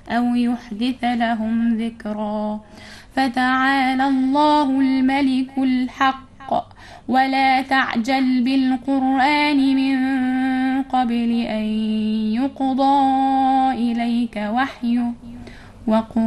أو يحدث لهم ذكرا. فتعالى الله الملك الحق ولا تعجل بالقرآن من قبل أن يقضى إليك وحيه وقل